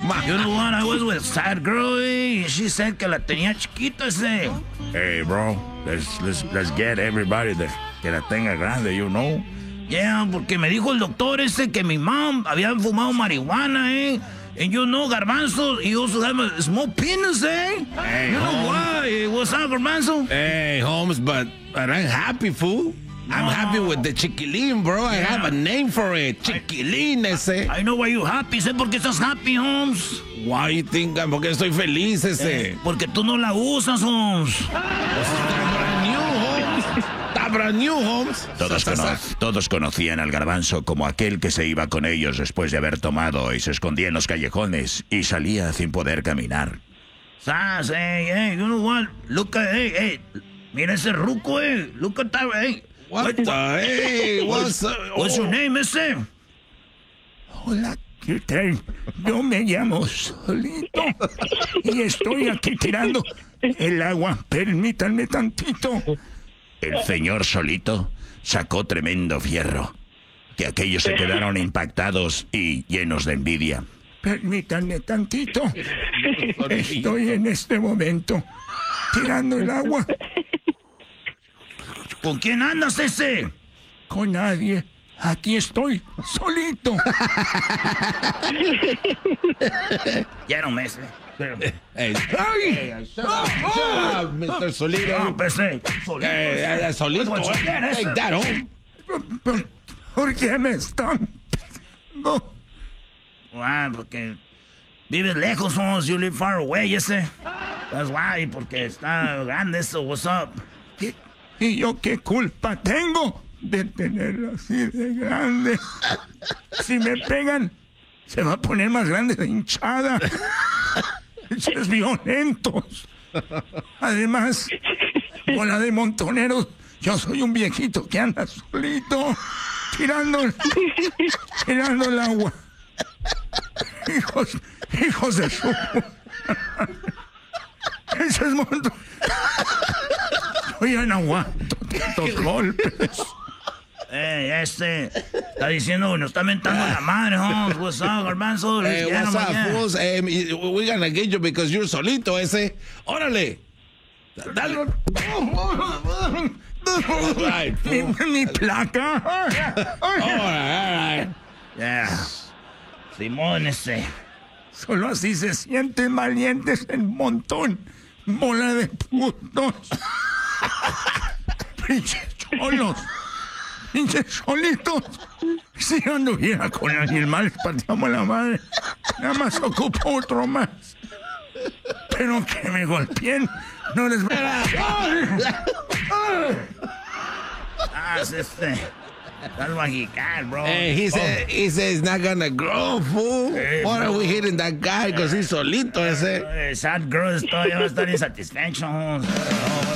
You know what? I was with sad girl, she said que la tenía chiquita ese. Hey, bro, let's get everybody que la tenga grande, you know. Yeah, porque me dijo el doctor ese que mi mom había fumado marihuana, And you know, Garbanzo, he also have a small penis, Hey, you know why? What's up, Garbanzo? Hey, Holmes, but I'm happy, fool. I'm happy with the chiquilín, bro. I have a name for it. Chiquilín, ese. I know why you happy. Sé por qué estás happy, Holmes. Why you think? Porque estoy feliz, ese. Porque tú no la usas, Holmes. Brand new, Holmes. Todos conocían al Garbanzo como aquel que se iba con ellos después de haber tomado y se escondía en los callejones y salía sin poder caminar. Sas, hey, you know what? Look at, hey, mira ese ruco, Look at that, What the, hey, what's your name, ese? Hola, ¿qué tal? Yo me llamo Solito y estoy aquí tirando el agua. Permítanme tantito. El señor Solito sacó tremendo fierro, que aquellos se quedaron impactados y llenos de envidia. Permítanme tantito. Estoy en este momento tirando el agua. ¿Con quién andas, ese? Con nadie. Aquí estoy, solito. Ya no me sé. Hey, Mr. Solito. No, pues, Solito. Take that, home. ¿Por qué me están? No. Porque vives lejos, Holmes. You live far away, ese. That's why, porque está grande eso. What's up? ¿Y yo qué culpa tengo de tenerlo así de grande? Si me pegan, se va a poner más grande de hinchada. Es violentos. Además, bola de montoneros, yo soy un viejito que anda solito, tirando el agua. Hijos de su... Ese es montón. Yo ya no aguanto tantos golpes. Está diciendo, nos está mentando la madre, Holmes. What's up, Garbanzo? Hey, what's up, fools? We're gonna get you because you're Solito, ese. Órale. Dale. Right, mi placa. All right. Yeah. Simón, ese. Solo así se sienten valientes el montón. Bola de putos. Pinches cholos. Pinches solitos. Si yo anduviera con alguien más, partíamos la madre. Nada más ocupo otro más. Pero que me golpeen, no les voy a... That's what he got, bro. Hey, he said it's not gonna grow, fool. Hey, Why are we hitting that guy? Because he's solito, ese. Sad girl todavía va a estar insatisfecho.